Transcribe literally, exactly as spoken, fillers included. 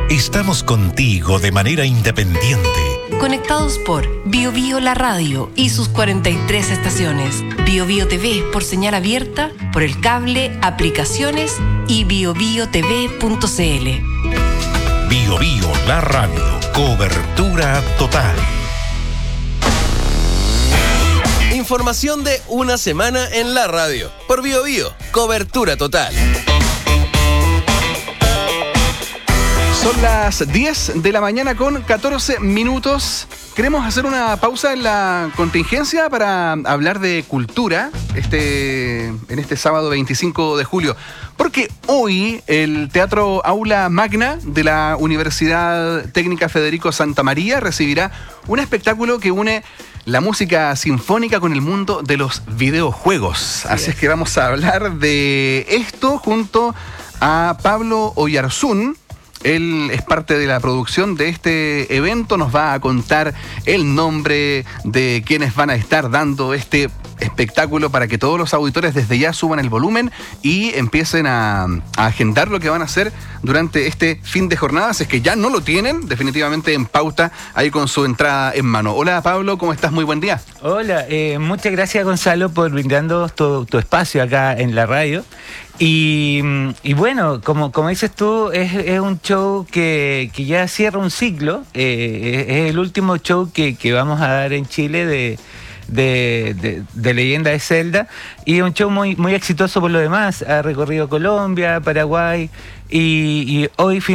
Estamos contigo de manera independiente. Conectados por Bio Bio La Radio y sus cuarenta y tres estaciones. Bio Bio T V por señal abierta, por el cable, aplicaciones y bio bio t v punto c l. Bio Bio La Radio. Cobertura total. Información de una semana en la radio. Por Bio Bio. Cobertura total. Son las diez de la mañana con catorce minutos. Queremos hacer una pausa en la contingencia para hablar de cultura este, en este sábado veinticinco de julio. Porque hoy el Teatro Aula Magna de la Universidad Técnica Federico Santa María recibirá un espectáculo que une la música sinfónica con el mundo de los videojuegos. Sí, Así es. es que vamos a hablar de esto junto a Pablo Oyarzún. Él es parte de la producción de este evento, nos va a contar el nombre de quienes van a estar dando este espectáculo para que todos los auditores desde ya suban el volumen y empiecen a, a agendar lo que van a hacer durante este fin de jornada. Si es que ya no lo tienen, definitivamente en pauta, ahí con su entrada en mano. Hola Pablo, ¿cómo estás? Muy buen día. Hola, eh, muchas gracias Gonzalo por brindarnos tu, tu espacio acá en la radio. Y, y bueno, como, como dices tú, es, es un show que, que ya cierra un ciclo. Eh, es, es el último show que, que vamos a dar en Chile de, de, de, de Leyenda de Zelda. Y es un show muy, muy exitoso por lo demás. Ha recorrido Colombia, Paraguay y, y hoy